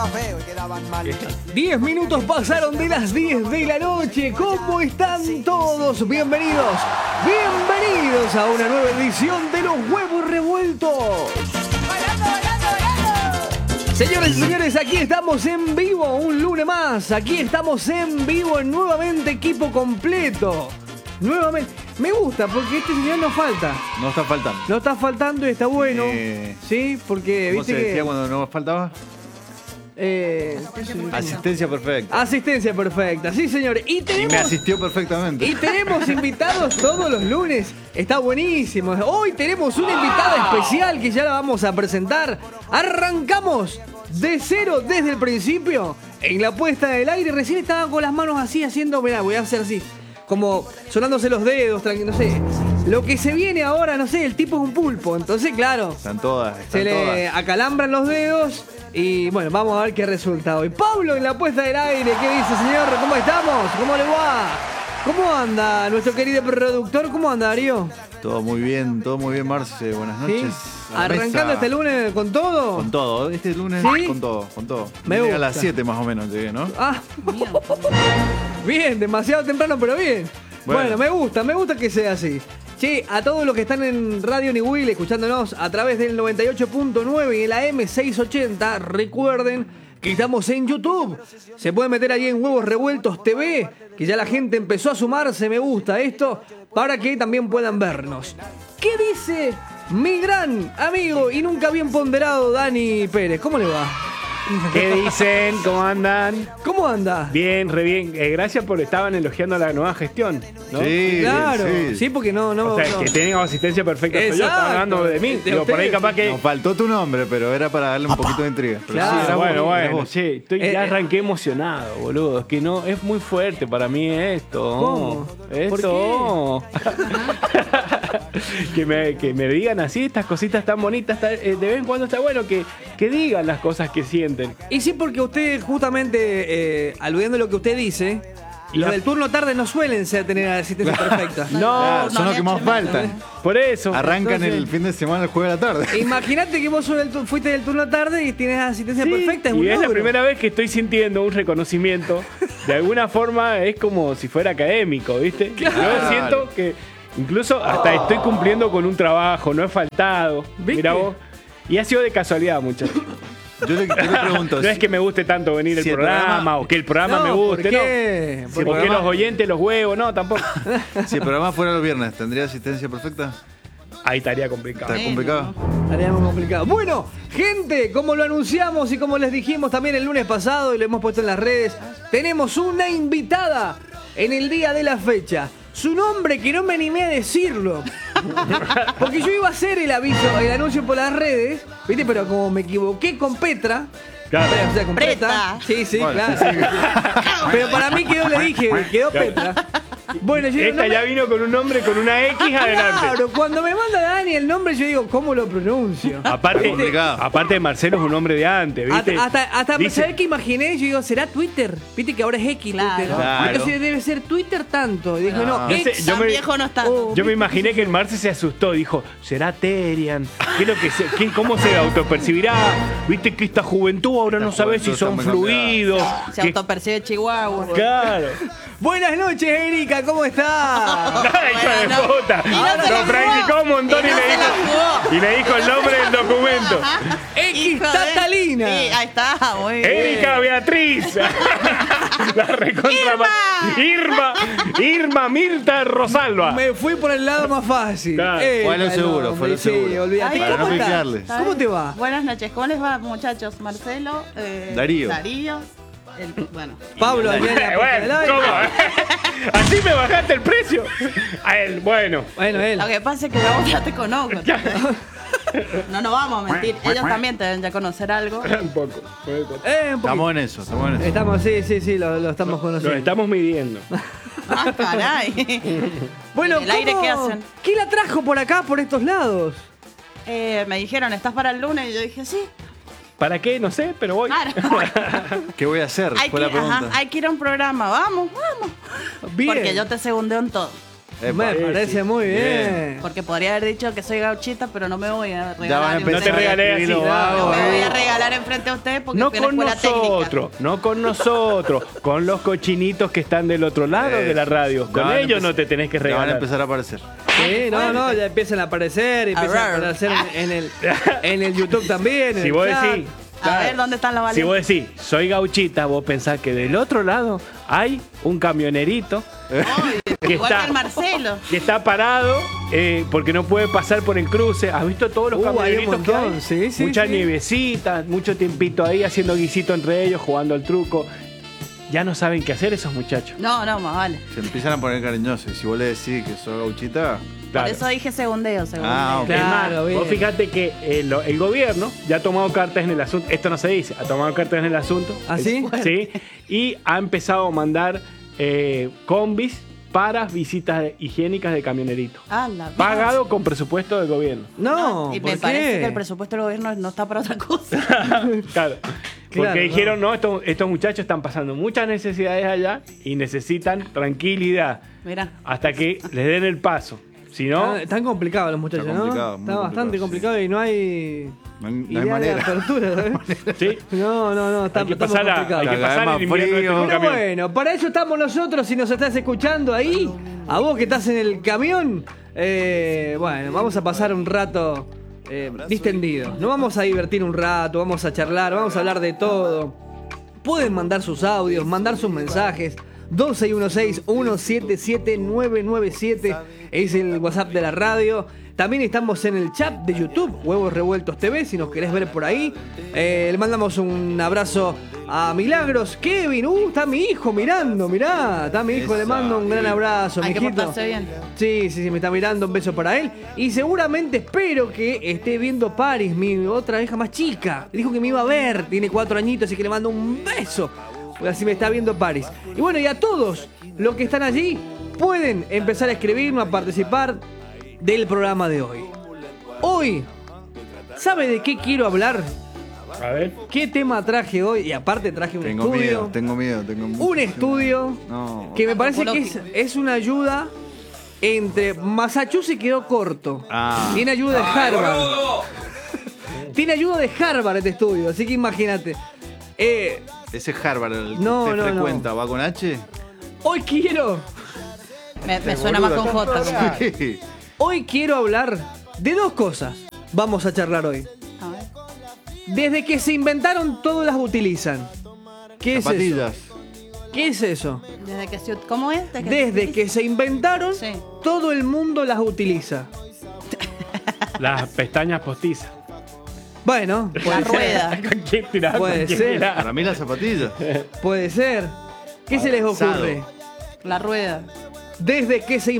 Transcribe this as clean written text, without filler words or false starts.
feo y quedaban mal. 10 minutos pasaron de las 10 de la noche. ¿Cómo están todos? Bienvenidos a una nueva edición de Los Huevos Revueltos. Señores y señores, aquí estamos en vivo, un lunes más. Aquí estamos en vivo, nuevamente equipo completo. Nuevamente, me gusta porque este señor no falta. No está faltando. No está faltando y está bueno. Sí, porque ¿Cómo viste se decía que cuando no faltaba? Asistencia perfecta. Asistencia perfecta, sí señores. Y me asistió perfectamente. Y tenemos invitados todos los lunes. Está buenísimo. Hoy tenemos una invitada especial que ya la vamos a presentar. Arrancamos de cero desde el principio. En la puesta del aire recién estaba con las manos así haciendo, mirá, voy a hacer así. Como sonándose los dedos, no sé. Lo que se viene ahora, no sé, el tipo es un pulpo. Entonces, claro. Están todas. Se le acalambran los dedos. Y bueno, vamos a ver qué resulta hoy. Pablo en la puesta del aire. ¿Qué dice, señor? ¿Cómo estamos? ¿Cómo le va? ¿Cómo anda nuestro querido productor? ¿Cómo anda, Darío? Todo muy bien, Marce. Buenas noches. ¿Sí? ¿Arrancando este lunes con todo? Con todo. Este lunes ¿Sí? con todo. Me gusta. A las 7 más o menos llegué, ¿no? Ah. Bien, demasiado temprano, pero bien. Bueno, me gusta que sea así. Sí, a todos los que están en Radio Niwil escuchándonos a través del 98.9 y en la M680, recuerden que estamos en YouTube. Se pueden meter ahí en Huevos Revueltos TV, que ya la gente empezó a sumarse, me gusta esto, para que también puedan vernos. ¿Qué dice mi gran amigo y nunca bien ponderado Dani Pérez? ¿Cómo le va? ¿Qué dicen? ¿Cómo andan? ¿Cómo anda? Bien, re bien. Gracias por estaban elogiando la nueva gestión, ¿no? Sí, claro. Sí, porque no. O sea, no. que tengan asistencia perfecta. Yo estaba hablando de mí. Digo, por ahí capaz que... Nos faltó tu nombre, pero era para darle un poquito de intriga. Pero Claro. sí, era bueno. vos. Che, ya arranqué emocionado, boludo. Es que no, es muy fuerte para mí esto. ¿Cómo? Esto. que me digan así estas cositas tan bonitas. De vez en cuando está bueno que digan las cosas que sienten. Y sí, porque usted justamente, aludiendo a lo que usted dice, los del turno tarde no suelen tener asistencia perfecta. No, son los que más faltan. Por eso. Arrancan Entonces, el fin de semana, el jueves a la tarde. Imagínate que vos fuiste del turno tarde y tienes asistencia perfecta. Es un y es la logro. primera vez que estoy sintiendo un reconocimiento. De alguna forma es como si fuera académico, ¿viste? Claro. Yo siento que incluso hasta estoy cumpliendo con un trabajo, no he faltado. ¿Viste? Mira vos. Y ha sido de casualidad, muchachos. Yo le pregunto. No es que me guste tanto venir si el programa o que el programa me guste, ¿por qué? ¿no? Porque O que los oyentes, los huevos, no, tampoco. Si el programa fuera los viernes, ¿tendría asistencia perfecta? Ahí estaría complicado. ¿Está complicado? Estaría muy complicado. Bueno, gente, como lo anunciamos y como les dijimos también el lunes pasado y lo hemos puesto en las redes, tenemos una invitada en el día de la fecha. Su nombre que no me animé a decirlo. Porque yo iba a hacer el anuncio por las redes, ¿viste? Pero como me equivoqué con Petra. Claro. O sea, con Petra. Sí, Bueno, claro. Pero para mí quedó Petra. Bueno, yo digo, Esta ya vino con un nombre con una X adelante. Claro, cuando me manda Dani el nombre, yo digo, ¿cómo lo pronuncio? Aparte Marcelo es un hombre de antes, ¿viste? Hasta Dice- ¿sabés qué imaginé? Yo digo, ¿será Twitter? Viste que ahora es X Twitter. Claro. Entonces debe ser Twitter tanto. Y dije, no, Yo sé- X. yo me- viejo no está. Yo me imaginé que el Marce se asustó, dijo, ¿será Terian? ¿Qué es lo que ¿Cómo se autopercibirá? Viste que esta juventud ahora no sabe si son está muy fluidos. Se que- autopercibe Chihuahua. Claro. Buenas noches, Erika, ¿cómo estás? Ay, hija de no. puta. Y no se la Lo practicó un montón Y no se la jugó. y le dijo el nombre del documento. X Hijo de- Tatalina. Sí, ahí está, muy bien. Erika Beatriz. La recontra Irma Mirta Rosalba. Me fui por el lado más fácil. Claro. Fue lo el seguro, fue lo sí, seguro. olvídate. Ay, Para ¿Cómo no estás? pifiarles. ¿Cómo te va? Buenas noches, ¿cómo les va, muchachos? Marcelo, Darío. Bueno. Pablo, allá en la puerta del Bueno, aire. ¿cómo? Así me bajaste el precio. A él, bueno. Bueno, él. Lo que pasa es que yo ya te conozco. No nos vamos a mentir. Ellos también te deben ya conocer algo. Un poco. Un poquito. Estamos en eso. Estamos, sí, lo estamos Lo conociendo. estamos midiendo. Ah, caray. Bueno, ¿En el aire qué hacen? ¿Qué la trajo por acá, por estos lados? Me dijeron, ¿estás para el lunes? Y yo dije, sí. ¿Para qué? No sé, pero voy. Claro. ¿Qué voy a hacer? Hay Fue que, la pregunta. hay que ir a un programa. Vamos. Bien. Porque yo te segundeo en todo. Epa. Me parece muy bien. Porque podría haber dicho que soy gauchita, pero no me voy a regalar. Ya van a enfrente- No te regalé así. escribirlo, No me voy a vago. regalar enfrente a ustedes porque No fui a la con escuela nosotros, no con nosotros, con los cochinitos que están del otro lado de la radio. Ya Con van a ellos no empezar- te tenés que Ya van a regalar. empezar a aparecer. Sí, no, ya empiezan a aparecer, empiezan a Arrar. aparecer en el YouTube también. En Si el vos chat. decís, A ver, ¿dónde están los si valientes? vos decís, soy gauchita, vos pensás que del otro lado hay un camionerito Ay, que igual está- que el Marcelo. que está parado porque no puede pasar por el cruce. ¿Has visto todos los Hay un camioneritos que montón, hay? sí, sí, Mucha sí. nievecita, mucho tiempito ahí haciendo guisito entre ellos, jugando al truco. Ya no saben qué hacer esos muchachos. No, más vale. Se empiezan a poner cariñosos. Si vos le decís que sos gauchita, Claro. Por eso dije segundeo. Ah, ok. Es más, Claro, bien. vos fíjate que el gobierno ya ha tomado cartas en el asunto. Esto no se dice, ha tomado cartas en el asunto. ¿Ah, sí? Sí. Y ha empezado a mandar combis para visitas higiénicas de camioneritos. Ah, la Pagado con presupuesto del gobierno. No, y ¿por me qué? parece que el presupuesto del gobierno no está para otra cosa. Claro. Porque Claro, dijeron, no, estos muchachos están pasando muchas necesidades allá y necesitan tranquilidad Mira. hasta que les den el paso. Si no, Están complicados los muchachos, Está complicado, ¿no? muy Está bastante complicado. complicado y no hay no hay idea de manera. apertura, ¿sabes? sí, No, está hay que estamos pasar, complicados. hay que Cada vez pasar más el invierno este frío. con un Pero camión. bueno, para eso estamos nosotros. Si nos estás escuchando ahí, a vos que estás en el camión, bueno, vamos a pasar un rato distendido. Nos vamos a divertir un rato, vamos a charlar, vamos a hablar de todo. Pueden mandar sus audios, mandar sus mensajes. 2616-177997 es el WhatsApp de la radio. También estamos en el chat de YouTube, Huevos Revueltos TV, si nos querés ver por ahí. Le mandamos un abrazo a Milagros. Kevin, está mi hijo mirando, mirá. Está mi hijo, le mando un gran abrazo, Hay que mijito. portarse bien. Sí, me está mirando, un beso para él. Y seguramente espero que esté viendo Paris, mi otra hija más chica. Dijo que me iba a ver, tiene 4 añitos, así que le mando un beso. Porque así me está viendo Paris. Y bueno, y a todos los que están allí, pueden empezar a escribirnos, a participar del programa de hoy. Hoy, ¿sabe de qué quiero hablar? A ver. ¿Qué tema traje hoy? Y aparte traje un Tengo estudio. miedo. Un estudio No. que me parece que Antropológico. es una ayuda entre Massachusetts quedó corto. Ah. Tiene ayuda de Harvard. Tiene ayuda de Harvard este estudio, así que imagínate. Ese Harvard, el que No, usted no, no. frecuenta, ¿va con H? Hoy quiero Me suena más con J. Sí. Hoy quiero hablar de dos cosas. Vamos a charlar hoy. A ver. Desde que se inventaron, todos las utilizan. ¿Qué es eso? Zapatillas. ¿Qué es eso? Desde que se, ¿cómo es? Desde que se inventaron, Sí. todo el mundo las utiliza. Las pestañas postizas. Bueno, La puede ser. rueda. ¿Con quién tirás? Puede ¿Con quién ser. tirás? Para mí las zapatillas. Puede ser. ¿Qué se les Avanzado. ocurre? La rueda. Desde que se